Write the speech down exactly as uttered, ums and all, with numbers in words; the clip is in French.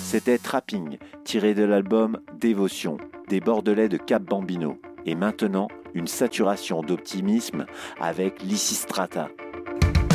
C'était Trapping, tiré de l'album Dévotion, des Bordelais de Cap Bambino. Et maintenant, une saturation d'optimisme avec Lysistrata.